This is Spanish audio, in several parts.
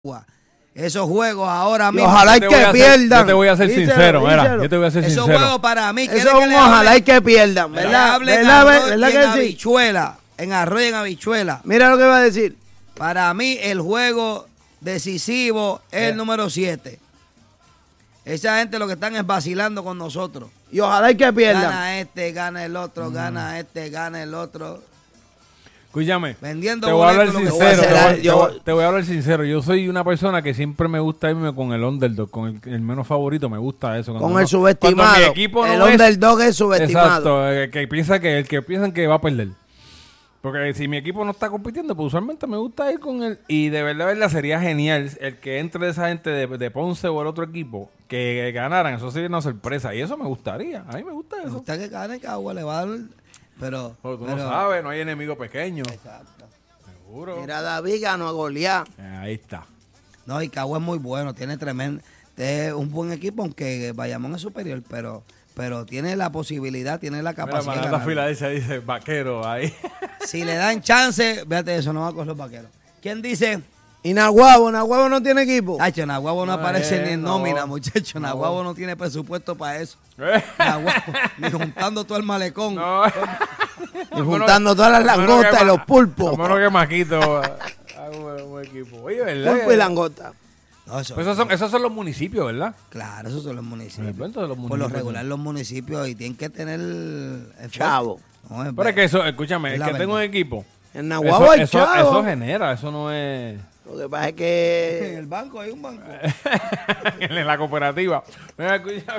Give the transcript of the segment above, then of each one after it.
Esos juegos ahora mismo. Ojalá y que pierdan. Yo te voy a ser sincero, mira. Yo te voy a ser Esos sincero. juegos para mí. Eso es un ojalá y que pierdan, ¿verdad? ¿Verdad que sí? Habichuela, en arroz y en habichuela. Mira lo que va a decir. Para mí el juego decisivo es el número 7. Esa gente lo que están es vacilando con nosotros. Y ojalá y que pierdan. Gana este, gana el otro, gana este, gana el otro. Escúchame, Vendiendo te voy a hablar boletos, sincero. Te voy a hablar sincero. Yo soy una persona que siempre me gusta irme con el underdog, con el menos favorito. Me gusta eso. Con el subestimado. Mi equipo el no underdog es subestimado. Exacto, el que piensan que va a perder. Porque si mi equipo no está compitiendo, pues usualmente me gusta ir con él. Y de verdad sería genial el que entre esa gente de Ponce o el otro equipo que ganaran. Eso sería una sorpresa. Y eso me gustaría. A mí me gusta eso. Me gusta que gane Cagua, le va a dar. Pero tú no sabes, no hay enemigo pequeño. Exacto. Seguro. Mira, David ganó a Goliat. Ahí está. No, y Cagua es muy bueno, tiene tremendo. Es un buen equipo, aunque Bayamón es superior, pero tiene la posibilidad, tiene la capacidad. Mira, la Filadelfia dice vaquero ahí. Si le dan chance, véate eso, no va con los vaqueros. ¿Quién dice? Y Nahuabo no tiene equipo. Tacho, Nahuabo no aparece ni en no. nómina, muchacho. Nahuabo no tiene presupuesto para eso. Nahuabo, ni juntando todo el malecón. No. Y juntando todas las langostas y los pulpos. Como que Maquito haga un equipo. Oye, ¿verdad? Pulpo y langosta. No, eso, Pues esos son los municipios, ¿verdad? claro, esos son los municipios. Los Por lo regular, los municipios y tienen que tener el Chavo. No, Pero es que eso, escúchame, Es es que la tengo un verdad. equipo. En Nahuabo hay chavo. Eso genera, eso no es Lo que pasa es En que el banco hay un banco. en la cooperativa. Mira,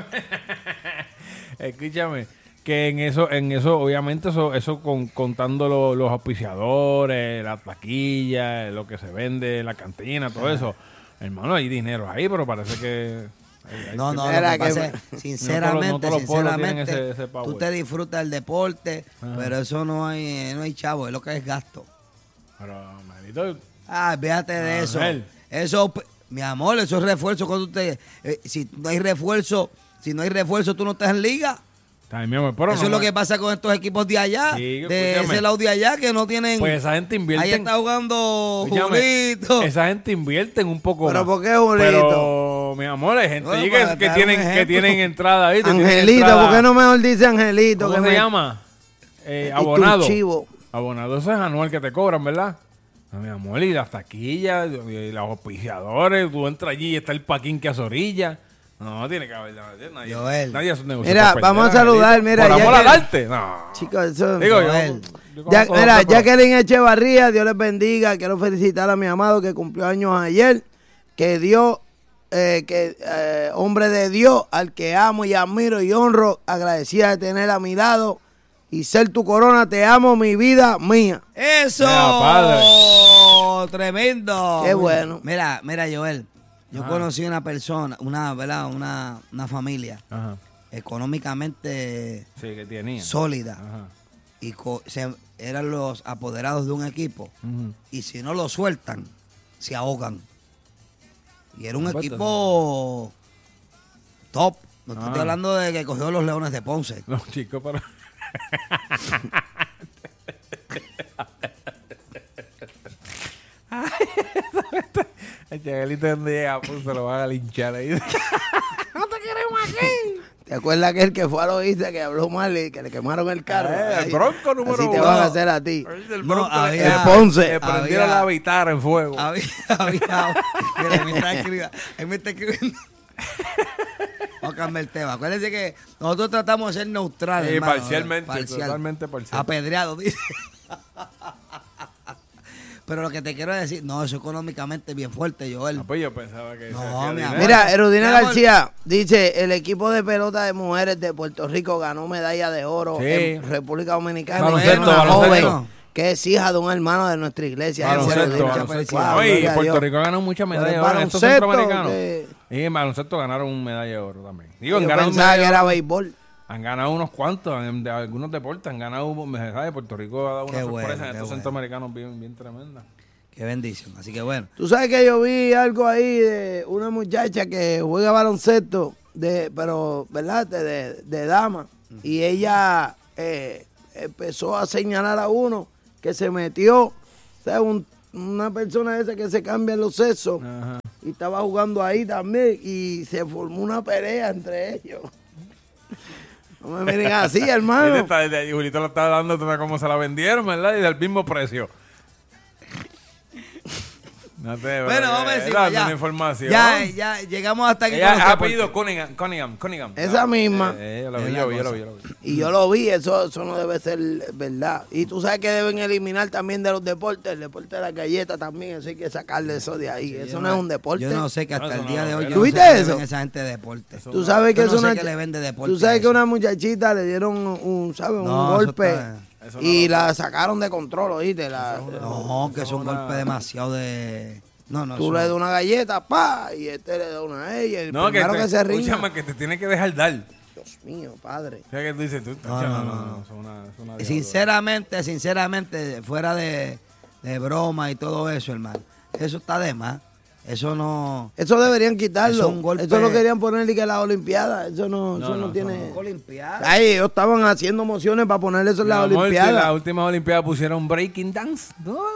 escúchame, que en eso, obviamente, eso contando los auspiciadores, las taquillas, lo que se vende, la cantina, todo eso. Hermano, hay dinero ahí, pero parece que No, lo Era que que- pasa es, sinceramente, no todos los pueblos tienen ese power. tú te disfrutas del deporte, pero eso no hay chavo, es lo que es gasto. Pero, manito, Ah, fíjate de eso. Ángel. Eso, mi amor, eso es refuerzo cuando si no hay refuerzo, tú no estás en liga. está mi amor, pero Eso no es lo me- que pasa con estos equipos de allá, Sí, de escúchame. ese lado de allá, que no tienen. Pues esa gente invierte. Ahí está jugando Escúchame, Julito. esa gente invierte un poco ¿Pero más. por qué, Julito? Pero, mi amor, hay gente Bueno, allí para que dar tienen, un que ejemplo. tienen entrada ahí. Angelito, ¿por qué no mejor dice Angelito? ¿Cómo que se llama? Y tu Abonado. chivo. Abonado, eso es anual que te cobran, ¿verdad? No, mi amor, y las taquillas, y los auspiciadores, tú entras allí y está el paquín que hace orilla. No, tiene que haber nadie. Joel. Nadie hace un negocio. Mira, por vamos a perder, saludar, Angelito. mira, Por ya amor que- al arte. No. Chicos, eso... Digo, Joel. yo Ya, conozco mira, a los otros, Jacqueline Echevarría, Dios les bendiga. Quiero felicitar a mi amado que cumplió años ayer. Que Dios, hombre de Dios, al que amo y admiro y honro, agradecida de tener a mi lado y ser tu corona. Te amo, mi vida mía. ¡Eso! Mira, padre. ¡Tremendo! Qué bueno. Mira, Joel. Yo conocí una persona, ¿verdad? Una familia Ajá. económicamente Sí, que tenía. sólida. Ajá. Y eran los apoderados de un equipo. Ujú. Y si no lo sueltan, se ahogan. Y era un Pues, equipo top. No te Ah. estoy hablando de que cogió los Leones de Ponce. No, chicos, pero... El chagalito donde llega, pues se lo van a linchar ahí. ¡No te queremos aquí! ¿Te acuerdas que el que fue a Loíza que habló mal y que le quemaron el carro? El Bronco número Así te uno. van a hacer a ti. El No, Bronco había- El Ponce. le prendieron había- la vitara en fuego. Había, mira, ahí me está escribiendo. Vamos a cambiar el tema. Acuérdense que nosotros tratamos de ser neutrales. Sí, hermano, parcialmente, totalmente parcial. Apedreado, dice. Pero lo que te quiero decir, no, eso económicamente es bien fuerte, Joel. Ah, pues yo pensaba que... No, se hacía mi dinero. amor. Mira, Erudina Mi amor. García dice, el equipo de pelota de mujeres de Puerto Rico ganó medalla de oro Sí. en República Dominicana. Baloncesto, Una baloncesto. joven que es hija de un hermano de nuestra iglesia. Baloncesto, Erudina. baloncesto. Wow, Oye, gloria a Puerto Dios. Rico ganó muchas Pero medallas el de oro. Estos baloncesto, centroamericanos. que- Y en baloncesto ganaron un medalla de oro también. Yo ganaron pensaba que medalla de era oro. béisbol. Han ganado unos cuantos, de algunos deportes han ganado, ¿sabes? Puerto Rico ha dado una Qué sorpresa bueno, en qué estos bueno. centroamericanos bien tremenda. Qué bendición. Así que bueno. Tú sabes que yo vi algo ahí de una muchacha que juega baloncesto, pero, ¿verdad? De dama. Y ella empezó a señalar a uno que se metió, o sea, un una persona esa que se cambia los sexos Ajá. y estaba jugando ahí también y se formó una pelea entre ellos. No me miren así, hermano. Julito lo está dando como se la vendieron, ¿verdad? Y del mismo precio. No te, Bueno, vamos a decir, dando ya, una información. ya llegamos hasta aquí. Ella con los ha deportes. apellido Cunningham. Esa misma. Yo lo vi. Y yo lo vi, eso no debe ser verdad. Y tú sabes que deben eliminar también de los deportes, el deporte de la galleta también, eso hay que sacarle eso de ahí. Eso no es un deporte. Yo no sé que hasta No, el eso día no, de hoy ¿tú yo no sé viste qué eso? deben esa gente de deporte. Tú sabes que Yo es no sé una qué le vende deporte Tú sabes a que eso. una muchachita le dieron un, ¿sabes? No, un eso golpe está- eso no y lo- la sacaron de control, ¿oíste? No, que es un golpe demasiado de... No, Tú eso- le das una galleta, pa, y este le da una a ella. El No, que, primero que se rinda. escúchame, que te tiene que dejar dar. Dios mío, padre. O sea, que tú dices, tú, No, es una Sinceramente, fuera de broma y todo eso, hermano, eso está de más. Eso no... Eso deberían quitarlo. Eso es un golpe- Eso lo querían poner y que las Olimpiadas. Eso no tiene. Olimpiada. Ay, ellos estaban haciendo mociones para poner eso en las Mi amor, si en las Olimpiadas. últimas Olimpiadas pusieron breaking dance.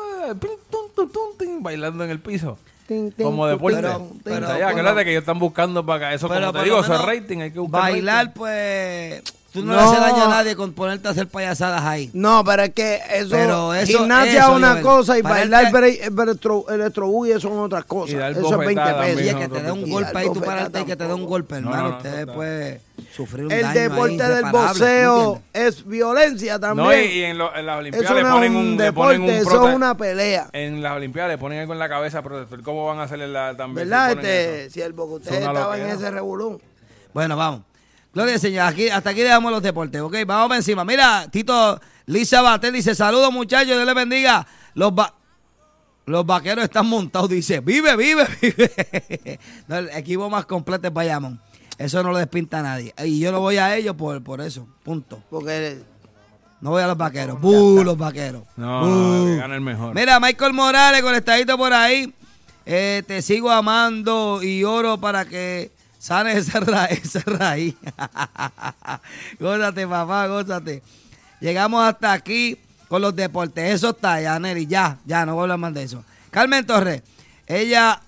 Bailando en el piso. Tin, tin, Como tin, deporte. tin, pero- tin. O sea, ya, acuérdate que ellos están buscando para eso, Pero como por te digo, lo eso es menos rating, hay que buscar Bailar, rating. pues... Tú no, No. le haces daño a nadie con ponerte a hacer payasadas ahí. No, pero es que Pero eso- gimnasia eso es una yo- cosa y para bailar el- electrobúgie son otras cosas. Y dar Eso es 20 bofetadas pesos. Oye, también. que te dé un Y golpe dar ahí, tú bofetada pararte y que te dé un tampoco. golpe, hermano. No, no, Usted no, puede sufrir un El daño deporte ahí del irreparable, ¿me boxeo entiendes? es violencia también. No, y en las Olimpiadas Eso le no ponen es un le ponen deporte, eso prote- es una pelea. En las Olimpiadas le ponen algo en la cabeza protector. ¿Cómo van a hacerle también? ¿Verdad? si ponen eso? Si el Bogotá Eso no lo estaba en queda. ese revolú. Bueno, vamos. Gloria al Señor, hasta aquí dejamos los deportes, ¿ok? Vamos para encima. Mira, Tito Lisa Batel dice, saludos muchachos, Dios les bendiga. Los vaqueros están montados, dice, vive. No, el equipo más completo es Bayamón. Eso no lo despinta a nadie. Y yo no voy a ellos por eso, punto. Porque No voy a los vaqueros. Los vaqueros. No, que gane el mejor. Mira, Michael Morales, conectadito por ahí. Te sigo amando y oro para que sane esa raíz. Gózate, papá, gózate. Llegamos hasta aquí con los deportes. Eso está, ya, Nelly. Ya, no voy a hablar más de eso. Carmen Torres, ella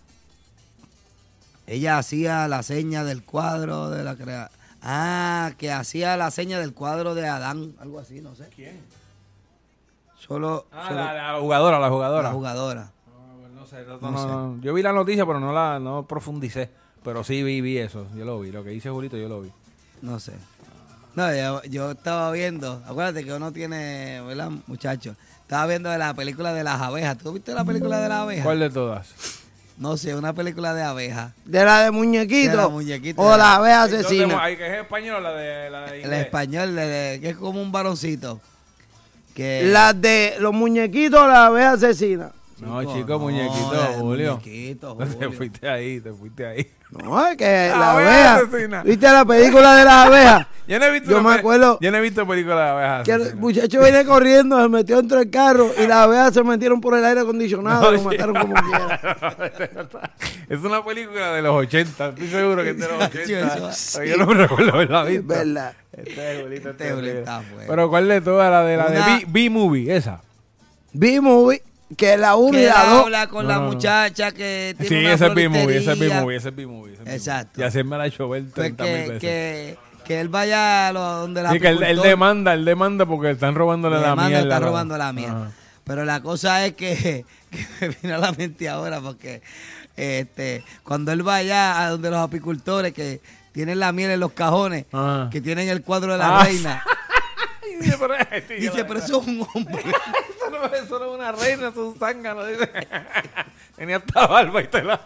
hacía la seña del cuadro de la creación. Que hacía la seña del cuadro de Adán, algo así, no sé. ¿Quién? Solo La jugadora. la jugadora. No sé, no. Yo vi la noticia, pero no profundicé. Pero sí vi eso. Yo lo vi. Lo que dice Julito, yo lo vi. No sé. No, yo estaba viendo, acuérdate que uno tiene, ¿verdad, muchacho? Estaba viendo de la película de las abejas. ¿Tú viste la película de las abejas? ¿Cuál de todas? No sé, una película de abejas. de la de muñequito. De la muñequita. O la abeja ¿Dónde- asesina. ¿Hay que es español o la de El inglés? español, que es como un varoncito. Que, Las de los muñequitos, la abeja asesina. No, Chico, chico, no, muñequito, la de Julio. muñequito, Te Julio. fuiste ahí. No, es que la abeja abeja. asesina. ¿Viste la película de las abejas? Yo no he visto Yo me acuerdo Yo no he visto película de abejas. que el asesinas. muchacho viene corriendo, se metió dentro del carro y las abejas se metieron por el aire acondicionado, lo mataron como quiera. Es una película de los 80. Estoy seguro que es de los 80. Eso- Yo no me recuerdo haberla Es visto. verdad. Este Julito, Este Julito está bueno. Pero ¿cuál de todas? La de Una- B-Movie, esa. B-Movie, que la 1 y que la él 2. habla con No, la no, no. muchacha que tiene Sí, una ese es B-Movie, floristería. ese es B-Movie. Exacto. Y así me la ha hecho ver Pues 30 mil veces. que él vaya a donde la Sí, que él demanda porque están robándole la miel. está robando la miel. Ajá. Pero la cosa es que me vino a la mente ahora porque cuando él vaya a donde los apicultores que tienen la miel en los cajones, Ajá. que tienen el cuadro de la reina, Y dice, dice, pero eso es un hombre. Eso no es una reina, es un zángano. Dice. Tenía hasta barba y te la...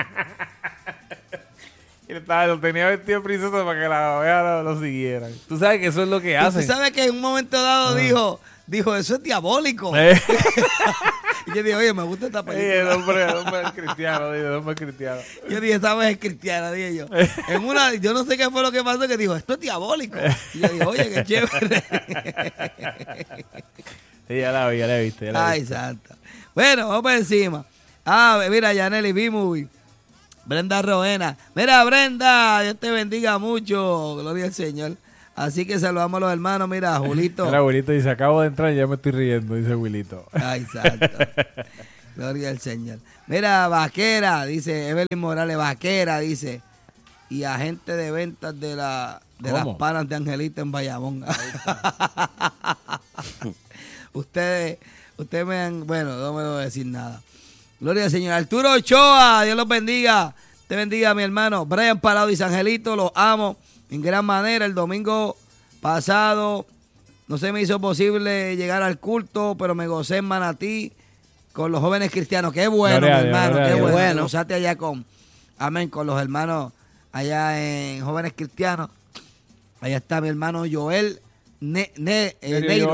Y lo tenía vestido de princesa para que la abeja lo siguieran. Tú sabes que eso es lo que Y tú hacen. sabes que en un momento dado dijo, eso es diabólico. Y yo dije, oye, me gusta esta Sí, película. el hombre es cristiano, dice, el hombre es cristiano. Yo dije, esa vez es cristiana, dije yo. Yo no sé qué fue lo que pasó, que dijo, esto es diabólico. Y yo dije, oye, qué chévere. Sí, ya la he visto. Ya la he Ay, visto. santa. Bueno, vamos para encima. Mira, Yaneli B-Movie. Brenda Roena. Mira, Brenda, Dios te bendiga mucho. Gloria al Señor. Así que saludamos a los hermanos. Mira, Julito. Mira, Wilito dice, acabo de entrar y ya me estoy riendo, dice Wilito. Ay, santo. Gloria al Señor. Mira, Vaquera, dice Evelyn Morales, Vaquera, dice. Y agente de ventas de las panas de Angelito en Bayamón. Ustedes me han... Bueno, no me voy a decir nada. Gloria al Señor. Arturo Ochoa, Dios los bendiga. Te bendiga, mi hermano. Brian Parado dice, Angelito, los amo en gran manera. El domingo pasado no se me hizo posible llegar al culto, pero me gocé en Manatí con los jóvenes cristianos. Qué bueno, mi hermano, qué bueno. Gozaste allá con los hermanos allá en Jóvenes Cristianos. Allá está mi hermano Joel. Nerio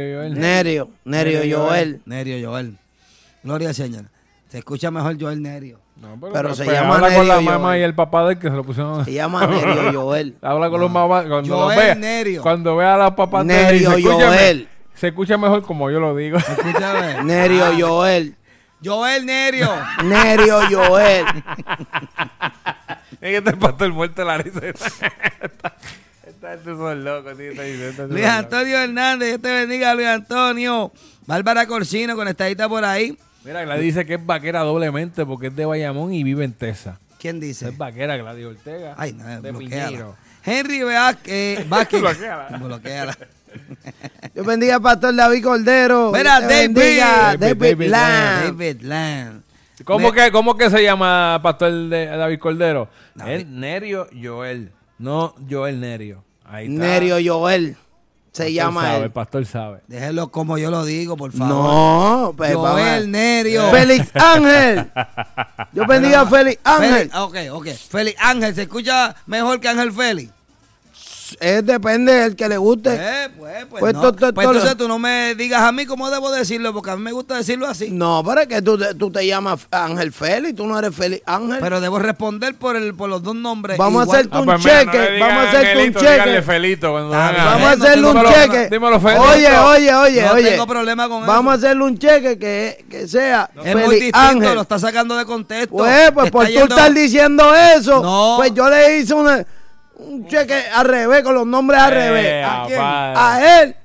Joel. Gloria al Señor. Se escucha mejor Joel Nerio. No, pero se llama habla Nerio con la Joel. mamá y el papá de él que se lo pusieron. Se llama Nerio Joel. Habla con los mamás. Cuando Joel los vea, Nerio. Cuando vea a los papás de él, Nerio dice, Joel. se escucha mejor como yo lo digo. Escúchame. Nerio Joel. Joel Nerio. Nerio Joel. Es que este pastor muerto de la risa. Esta gente son locos, tío. Luis Antonio Hernández, Dios te bendiga, Luis Antonio. Bárbara Corsino, conectadita por ahí. Mira, Gladys dice que es vaquera doblemente porque es de Bayamón y vive en Texas. ¿Quién dice? Es vaquera, Gladys Ortega. Ay, no, de bloquéala. Piñero. Henry Vázquez. Bloquéala. Dios bendiga, Pastor David Cordero. Mira, Dios te bendiga, David Lamb. David Lamb. ¿Cómo que se llama pastor de David Cordero? David. Es Nerio Joel. No Joel Nerio. Ahí está. Nerio Joel. Se llama sabe, él. El pastor sabe. Déjelo como yo lo digo, por favor. No, pues Joel Nerio. Félix Ángel. Dios bendiga a Félix Ángel. Ok. Félix Ángel, ¿se escucha mejor que Ángel Félix? Depende del que le guste. Pues no. Entonces tú no me digas a mí cómo debo decirlo, porque a mí me gusta decirlo así. No, pero es que tú te llamas Ángel Félix, tú no eres Félix Ángel. Pero debo responder por los dos nombres. Vamos igual. a hacerte un cheque. Vamos a hacerte un cheque. Felito cuando Vamos a hacerle un cheque. Dímelo, Felito. Oye. No tengo problema con eso. Vamos a hacerle un cheque que sea Es muy Félix distinto, Ángel. lo está sacando de contexto. Pues por tú estar diciendo eso, No. pues yo le hice un cheque al revés, con los nombres al revés. ¿A quién? padre. A él.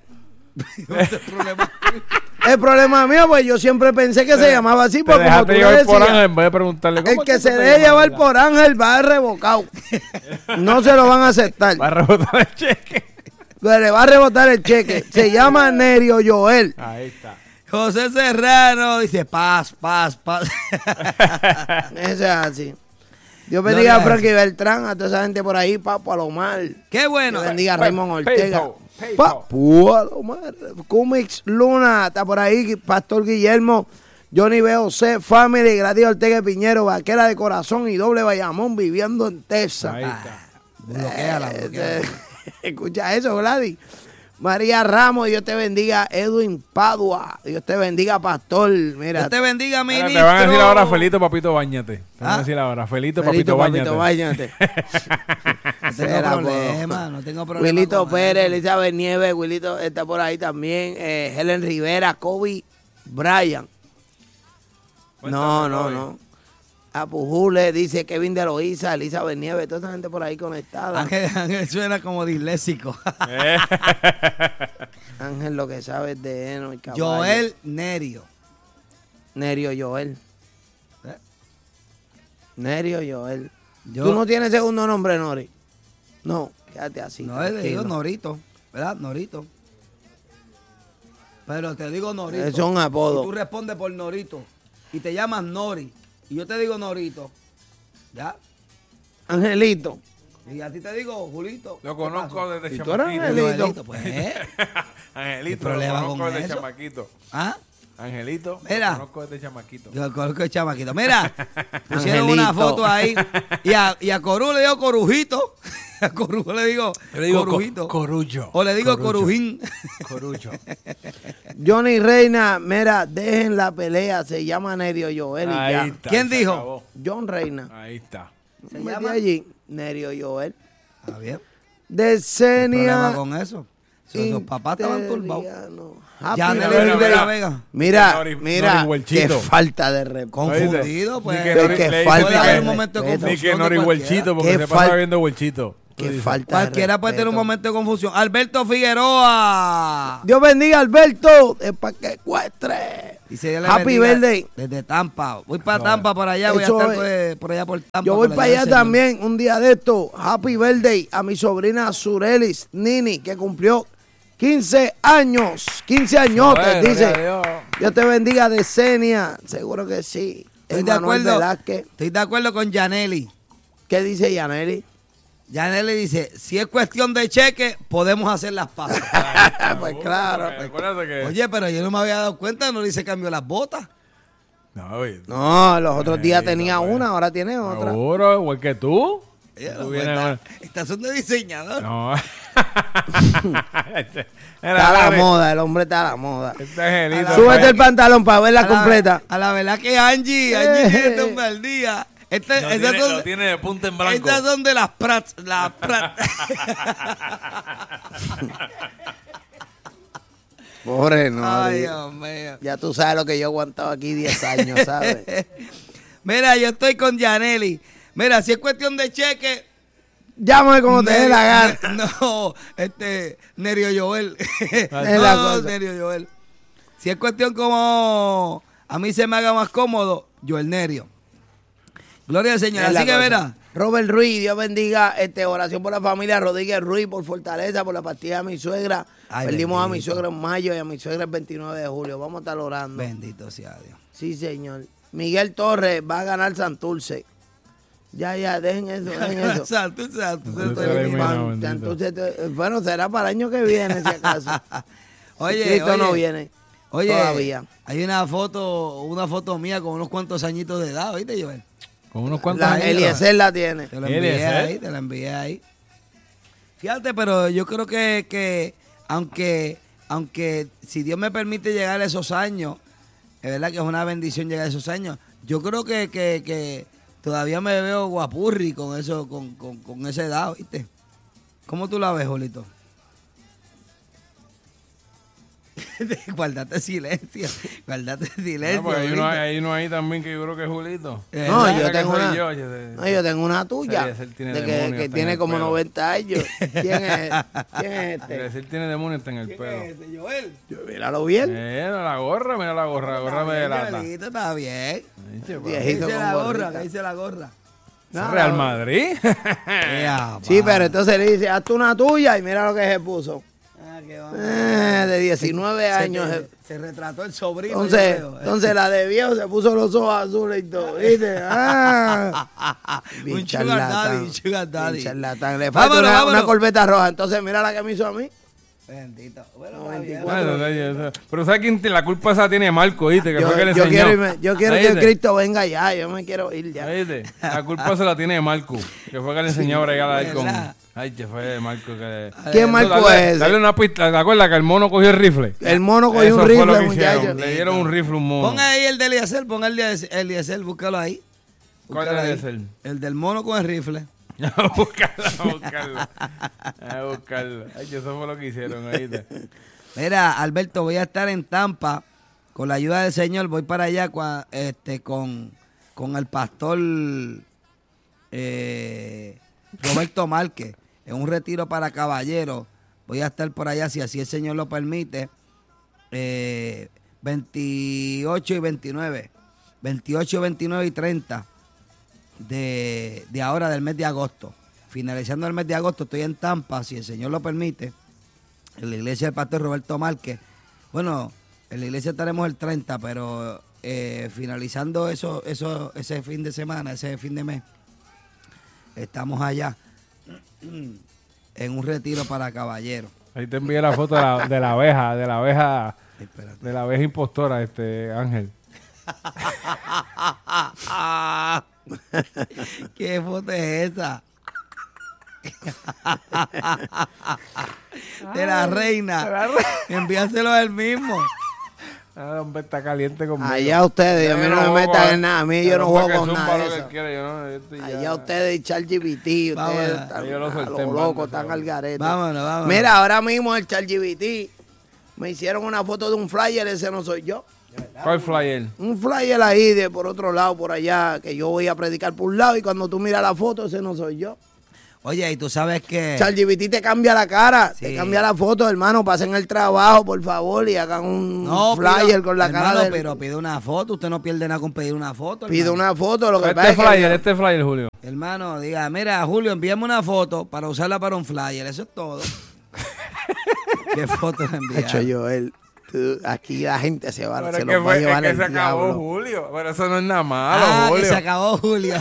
El problema mío, pues yo siempre pensé que se llamaba así, Te porque como dejaste tú le llevar por decías, Ángel en vez de preguntarle el ¿cómo que es se tú deje te llamas? llevar por Ángel va revocado. No se lo van a aceptar. Va a rebotar el cheque. Le va a rebotar el cheque. Se llama Nerio Joel. Ahí está. José Serrano dice paz. Eso es así. Dios bendiga a Frankie Beltrán, a toda esa gente por ahí, Papo Alomar. Qué bueno. Dios bendiga a Raymond Ortega. PayPal. Papo Alomar. Cumix Luna, está por ahí, Pastor Guillermo, Johnny B.O.C. Family, Gladys Ortega Piñero, Vaquera de Corazón y Doble Bayamón, viviendo en Texas. Ahí está. Bloquéala. Escucha eso, Gladys. María Ramos, Dios te bendiga. Edwin Padua, Dios te bendiga, Pastor. Mira, Dios te bendiga, Mira, ministro. te van a decir ahora, Felito, papito, bañate. Te van a Ah. decir ahora, Felito, Felito, papito, báñate. No tengo problema. Wilito con Pérez, eso. Elizabeth Nieves, Wilito está por ahí también. Helen Rivera, Kobe Bryan. No. Apujule, dice Kevin de Loíza, Elizabeth Nieves, toda esa gente por ahí conectada. Ángel suena como disléxico. Ángel lo que sabe es de heno y caballo. Joel Nerio. Nerio Joel. ¿Eh? Nerio Joel. Yo- ¿Tú no tienes segundo nombre, Nori? No, quédate así. No, le digo tranquilo. Norito, ¿verdad? Norito. Pero te digo Norito. Es un apodo. Y tú respondes por Norito. Y te llamas Nori. Y yo te digo Norito. ¿Ya? Angelito. Y a ti te digo Julito. Lo ¿Qué conozco pasó? desde ¿Y tú eres chamaquito. Angelito? Joelito, pues. Angelito, ¿Qué problema lo conozco con desde eso? chamaquito. ¿Ah? Angelito, Mira. lo conozco desde chamaquito. Yo conozco el chamaquito. Mira, pusieron una Angelito. foto ahí. Y a Corú le digo Corujito. A Corujo le digo, Yo le digo Corujito. Corullo. O le digo Corujín. Corullo. Johnny Reina, mira, dejen la pelea, se llama Nerio Joel y ya. Ahí está. ¿Quién se dijo? acabó. John Reina. Ahí está. ¿Se Metí llama? allí, Nerio Joel. Está bien. De ¿Qué problema Senia. con eso? Sus papás estaban turbados. Happy Ya mira, Nelly mira, Rivera mira. Vega. Mira, Nori qué Huelchito. falta de respeto. Confundido, Ni pues. que Pero Nori- que le falta Puede dice haber de un momento de respeto. Ni confusión que de Nori cualquiera. Huelchito, porque Qué se pasa fal- viendo Huelchito. Qué falta de Cualquiera puede tener un respeto. momento de confusión. Alberto Figueroa. Dios bendiga a Alberto, es para que cuestre. Dice, Dios le Happy bendiga birthday. Desde Tampa. Voy para Tampa, por allá. Voy a Eso estar es. por allá por Tampa. Yo voy con la para ayuda allá del Señor. también un día de esto. Happy birthday a mi sobrina Surelis Nini, que cumplió 15 años. 15 añotes, Joder, dice. gloria a Dios. Dios te bendiga, Decenia. Seguro que sí. Estoy de Emanuel acuerdo. Velázquez. Estoy de acuerdo con Yaneli. ¿Qué dice Yaneli? Yaneli dice, si es cuestión de cheque, podemos hacer las paces. Pues claro. Acuérdate que... Oye, pero yo no me había dado cuenta, no le hice cambio las botas. No, oye. No, los otros días tenía una, ahora tiene otra. Seguro, igual que tú. Ella Tú no vienes puede a- estar- Estas son de diseñador. No. Está a la moda, el hombre está a la moda. Este angelito. Súbete el pantalón para verla A la- completa. A la verdad que Angie tiene este hombre al día. Lo tiene de punta en blanco. Estas son de las Prats. Las Prats. Pobre, no. Ay, Dios mío. Ya tú sabes lo que yo he aguantado aquí 10 años, ¿sabes? Mira, yo estoy con Yaneli. Mira, si es cuestión de cheque. Llámame como te dé la gana. No, Nerio Joel. Es la No, cosa. Nerio Joel. Si es cuestión como a mí se me haga más cómodo, Joel Nerio. Gloria al Señor. Es la Así que cosa. verá. Robert Ruiz, Dios bendiga, oración por la familia Rodríguez Ruiz, por fortaleza, por la partida de mi suegra. Ay, Perdimos a mi bendito. suegra en mayo y a mi suegra el 29 de julio. Vamos a estar orando. Bendito sea Dios. Sí, señor. Miguel Torres va a ganar Santurce. Ya, dejen eso, dejen eso. Santurce, Santurce eliminado, bendito. Santurce, bueno, será para el año que viene, si acaso. Oye, Si Cristo oye, no viene. Oye, Todavía. hay una foto mía con unos cuantos añitos de edad, ¿viste, Joel? Con unos cuantos La años. Eliezer la tiene. Te la envié Eliezer. ahí, te la envié ahí. Fíjate, pero yo creo que aunque si Dios me permite llegar a esos años, es verdad que es una bendición llegar a esos años, yo creo que todavía me veo guapurri con eso, con esa edad, ¿viste? ¿Cómo tú la ves, Jolito? Guardate silencio, guardate silencio. No, porque Jolito. hay uno ahí también que yo creo que es Julito. No, ¿Verdad? yo tengo soy una. yo, No, yo tengo una tuya. Eliezer tiene de demonios que hasta en tiene el como pelo. 90 años. ¿Quién es este? Decir tiene demonio hasta en el pelo. Ese, Joel. Míralo bien. Mira la gorra me delata. Joelito, está bien. Dice, Viejito. pa. ¿Qué dice con la gorra? gorrita. ¿Qué dice la gorra? ¿Es Real Madrid? Sí, pero entonces le dice, hazte una tuya y mira lo que se puso. Ah, qué va. De 19 años. Se retrató el sobrino. Entonces, yo creo. entonces la de viejo se puso los ojos azules y todo. ¿Viste? Ah. Bien Un sugar daddy, un sugar daddy. Bien charlatán. Le falta Vámonos, una vámonos. corbeta roja. Entonces, mira la que me hizo a mí. Bendito. Bueno, No, está bien. 24. Pero ¿sabes quién la culpa esa tiene Marco, ¿viste? Que fue que le Yo enseñó. quiero que ¿Oíste? Cristo venga ya. Yo me quiero ir ya. ¿Oíste? La culpa se la tiene Marco, que fue que le enseñó a bregar a él con... ¿verdad? Ay, que fue Marco que... ¿Quién Marco Dale- es ese? Dale una pista, ¿te acuerdas que el mono cogió el rifle? El mono cogió Eso un fue lo rifle, que hicieron. muchacho. Le dieron un rifle a un mono. Pon ahí el de Eliezer, pon el de Eliezer, búscalo ahí. ¿Cuál Búscalo de ahí. Eliezer? El del mono con el rifle. A buscarlo. Ay, que eso fue lo que hicieron, ¿oíste? Mira, Alberto, voy a estar en Tampa. Con la ayuda del Señor, voy para allá con el pastor Roberto Márquez, en un retiro para caballeros. Voy a estar por allá, si así el Señor lo permite, 28 y 29. 28, 29 y 30 de ahora del mes de agosto. Finalizando el mes de agosto, estoy en Tampa, si el Señor lo permite, en la iglesia del pastor Roberto Márquez. Bueno, en la iglesia estaremos el 30, pero finalizando ese fin de semana, ese fin de mes, estamos allá en un retiro para caballeros. Ahí te envié la foto de la abeja Espérate. impostora, Ángel. ¿Qué foto es esa? De la reina. Envíaselo a él mismo. Ah, hombre, está caliente conmigo. Allá ustedes, a mí no me metan en nada. A mí yo no juego con nada de eso. Allá ustedes y ChatGPT, Vámonos. ustedes están Yo lo a solté lo en loco, banda, están esa al garete. Vámonos. Mira, ahora mismo el ChatGPT me hicieron una foto de un flyer, ese no soy yo. ¿Cuál flyer? Un flyer ahí de por otro lado, por allá, que yo voy a predicar por un lado y cuando tú miras la foto, ese no soy yo. Oye, y tú sabes que... ChatGPT te cambia la cara, Sí. te cambia la foto, hermano. Pasen el trabajo, por favor, y hagan un flyer con la cara hermano, del... pero pide una foto. Usted no pierde nada con pedir una foto. Pide hermano. una foto, lo que pasa es que... Este flyer, Julio. Hermano, diga, mira, Julio, envíame una foto para usarla para un flyer. Eso es todo. ¿Qué foto enviar? Hecho Joel, aquí la gente se va, Pero se es los que, va a llevar es el que se acabó diablo. Julio. Pero eso no es nada malo, Ah, que Julio. se acabó Julio.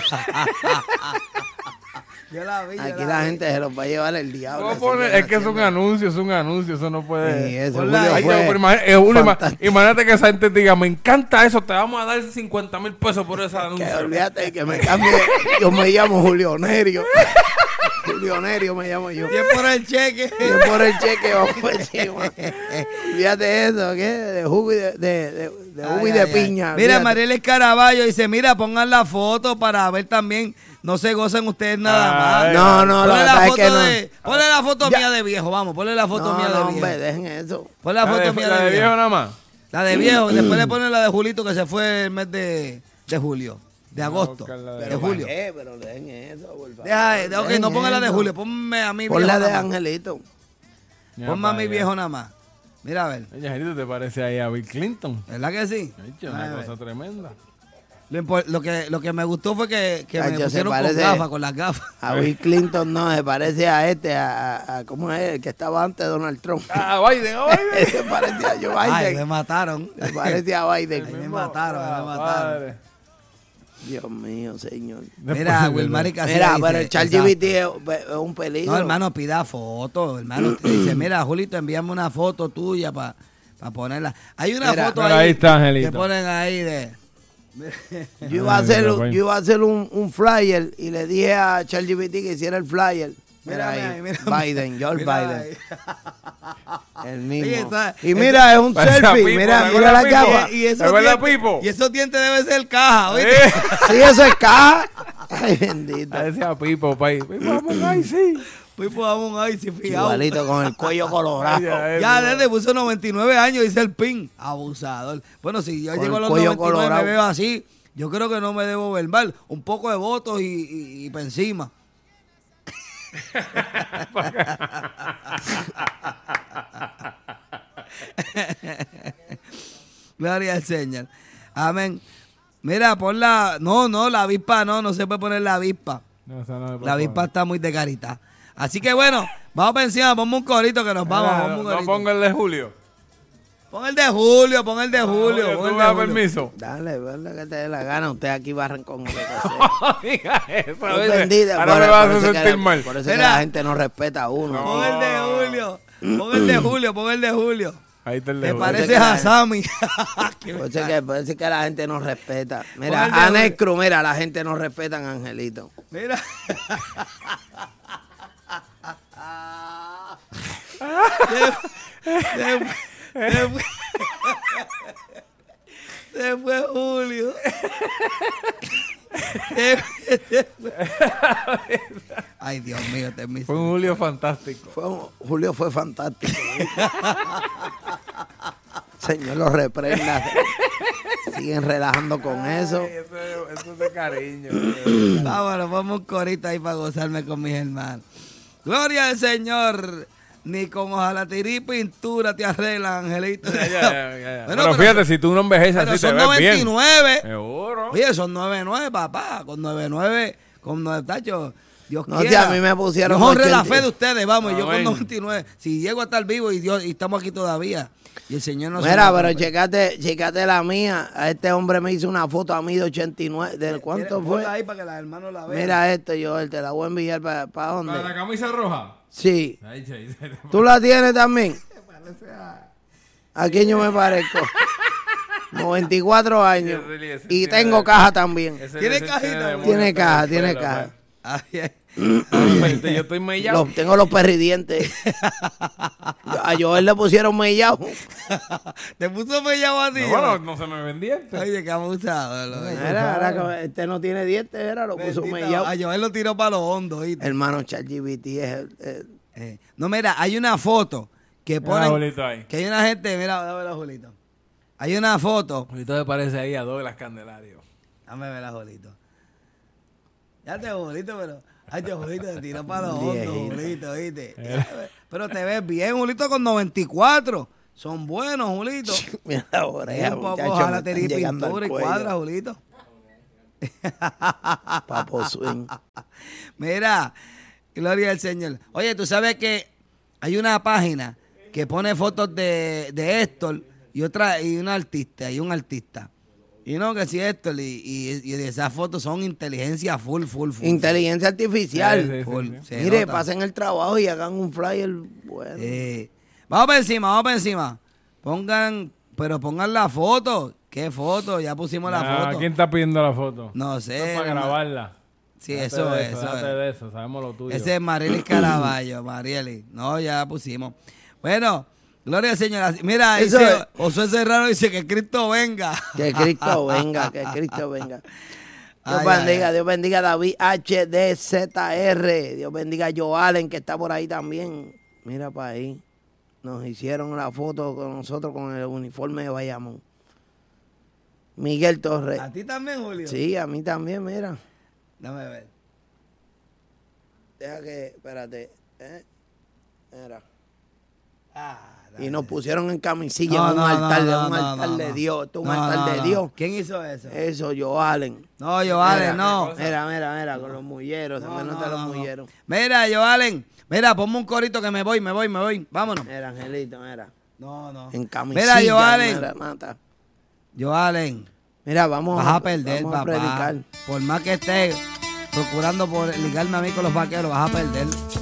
Yo la vi. Aquí la gente se los va a llevar el diablo. ¿Cómo así poner? que Es que es un anuncio, eso no puede... Sí, eso, Ponla Julio ahí, fue pero Julio, fantástico. imagínate que esa gente diga, me encanta eso, te vamos a dar 50,000 pesos por ese Que anuncio. olvídate que me cambie. Yo me llamo Julio Nerio. Julio Nerio me llamo yo. Y es por el cheque. Y por el cheque vamos por encima. Olvídate eso, ¿qué? De jugo y de jugo y Ay, de ay, ay. piña. Mira, olvídate. Mariel Caraballo dice, mira, pongan la foto para ver también. No se gozan ustedes nada más. Ay, No, no, la Ponle verdad la es foto que no. de... Ponle la foto Ya. mía de viejo, vamos. Ponle la foto No, mía no, de hombre, viejo. dejen eso. Ponle la foto mía La de de viejo viejo. nada más. La de viejo. Después le ponen la de Julito que se fue el mes de julio. De agosto. buscar la de- De Pero julio. ¿para qué? Pero dejen eso, por favor. Deja, ok, Dejen no ponga la de eso. julio. Ponme a mi Pon viejo la de nada más. Angelito. Ponme a mi viejo nada más. Mira a ver. Oye, Angelito, ¿te parece ahí a Bill Clinton? ¿Verdad que sí? Hecho, A una ver. cosa tremenda. Lo que me gustó fue que Ay, me ya se pusieron con parece- gafas, con las gafas. A Bill Clinton no, se parece a ¿cómo es? El que estaba antes de Donald Trump. Ah, Biden, Biden. Se parece a Joe Ay, me Biden. mataron. Se parece a Biden. Me mataron, me Ah, mataron. padre. Dios mío, señor. Mira, Después- Wilmar y Casilla Mira, dice, pero el exacto. ChatGPT es un peligro. No, hermano, pida foto, hermano. Usted dice, mira, Julito, envíame una foto tuya para ponerla. Hay una Mira, foto mira, ahí, ahí está, Angelito. que ponen ahí de... Yo iba a hacer, Mira, pues. yo iba a hacer un flyer y le dije a ChatGPT que hiciera el flyer. Mira Mírame ahí, ahí, mírame. Biden, George Mira Biden, ahí. el mismo. Oye, esa- y mira, es un Parece a selfie, Pipo, mira, ¿te mira la acuerdas, Pipo? gafa. Y esos ¿Te acuerdas, dientes- Pipo? Y esos dientes deben ser caja, ¿oíste? Sí, eso es caja. Ay, bendito. Parece a Pipo, país. Pipo, vamos, ay, sí. Fui por un ay, si fijado. Igualito con el cuello colorado. Ya desde puso 99 años, dice el pin. Abusador. Bueno, si yo Con llego a el los cuello 99 y me colorado. veo así, yo creo que no me debo ver mal. Un poco de votos y para encima. Gloria al Señor. Amén. Mira, pon la... No, la avispa no se puede poner la avispa. No, esa no me La puedo avispa poner. está muy de carita. Así que bueno, vamos para encima, ponme un corito que nos vamos. Mira, Ponme un no corito. pongo el de Julio. Pon el de Julio, pon el de Julio. Julio, pon el ¿tú de me das Julio. permiso? Dale, ver lo que te dé la gana. Usted aquí barren con lo que sea. No digas eso. Dios ¿viste? bendita, Ahora por- me vas por a eso hacer que sentir la- mal. Por eso es que Mira. la gente no respeta a uno. Pon el de Julio. Pon el de Julio, pon el de Julio. Ahí está el de Te Julio. pareces que a la- Sammy. Por eso es que la gente no respeta. Mira, Pon el de a Necro, mira, la gente no respeta a Angelito. Mira. Se fue Julio. Ay, Dios mío, este es mi... Fue un Julio fantástico. Julio fue fantástico. Señor, lo reprenda. Siguen relajando con eso. Ay, eso es de cariño. Vámonos, vamos un corito ahí para gozarme con mis hermanos. Gloria al Señor. Ni con ojalatirí y pintura te arreglan, Angelito. Ya. Bueno, pero fíjate, si tú no envejeces pero así, te son ves bien. 99. Seguro. Oye, son 99, papá. Con 99, con 9 tachos. Dios No, quiera. si a mí me pusieron Dios honre la 80. fe de ustedes, vamos. Yo con Amén. 99. Si llego a estar vivo y Dios y estamos aquí todavía. Y el Señor nos... Mira, pero chécate la mía. A este hombre me hizo una foto a mí de 89. ¿De cuánto fue? ahí para que los hermanos la vean. Mira esto, Joel, te la voy a enviar para dónde. ¿Para la camisa roja? Sí. Ahí, ahí. ¿Tú la tienes también? ¿A quién yo me parezco? 94 años. Ese Y tiene- tengo caja también. ¿Tiene cajita? demonio Tiene hasta caja, la tiene escuela, caja. Ay, ay. pues. Yo estoy mellado. Tengo los perridientes. A Joel le pusieron mellado. Te puso mellado a ti. No, bueno, no se me vendía. Oye, qué abusado. Era que este no tiene dientes, lo puso mellado. A Joel lo tiró para lo hondo, ¿viste? Hermano, ChatGPT es No, mira, hay una foto que Mira, ponen... Julito ahí. Que hay una gente... Mira, dame la Julito. Hay una foto... Julito me parece ahí a Douglas Candelario. Dame ver la Julito. Ya te Julito, pero... Ay, Julito, te tiró para los hondos, Viejito. Julito, ¿viste? Pero te ves bien, Julito, con 94. Son buenos, Julito. Mira la oreja, Un poco, muchacho, ojalá me te están di llegando al pintura y cuello. cuadra, Julito. Papo swing. Mira, gloria al Señor. Oye, tú sabes que hay una página que pone fotos de Héctor y un artista, y un artista. Y no, que si Héctor, y esas fotos son inteligencia full. Inteligencia artificial. Sí, sí, Full. sí, sí. Se Mire, nota. pasen el trabajo y hagan un flyer bueno. Vamos para encima. Pongan la foto. ¿Qué foto? Ya pusimos la Ah, foto. ¿quién está pidiendo la foto? No Eso sé. es para no- grabarla. Sí, Déjate eso de es. Eso déjate es. de eso, sabemos lo tuyo. Ese es Marielis Caraballo, Marielis. No, ya pusimos. Bueno, gloria al Señor. Mira, Eso dice, es. Josué Serrano dice que Cristo venga. Que Cristo venga, que Cristo venga. Dios Ay, bendiga, ay. Dios bendiga a David HDZR. Dios bendiga a Joe Allen, que está por ahí también. Mira para ahí. Nos hicieron la foto con nosotros con el uniforme de Bayamón. Miguel Torres. ¿A ti también, Julio? Sí, a mí también, mira. Dame ver. Deja que, espérate. Mira. Dale. Y nos pusieron en camisilla en un altar, un altar de Dios. Esto es un altar de Dios. ¿Quién hizo eso? Eso, Joe Allen. No, Joalen, no. Mira, con los mulleros, se me nota los mulleros. Mira, Joalen. Mira, ponme un corito que me voy. Vámonos. Mira, Angelito, mira. No. En camisilla. Mira, Joalen. mira, mata. Joalen. Mira, vamos Vas a perder, vamos a papá. predicar. Por más que estés procurando por ligarme a mí con los vaqueros, vas a perder.